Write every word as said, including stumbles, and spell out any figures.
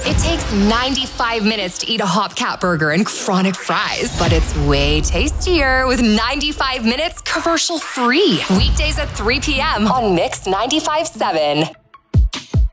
It takes ninety-five minutes to eat a Hopcat burger and chronic fries, but it's way tastier with ninety-five minutes commercial free. Weekdays at three p.m. on Mix ninety-five point seven.